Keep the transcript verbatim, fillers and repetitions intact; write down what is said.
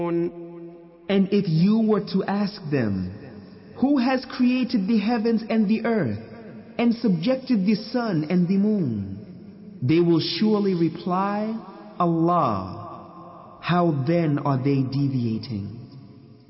And if you were to ask them, who has created the heavens and the earth, and subjected the sun and the moon, they will surely reply, Allah. How then are they deviating?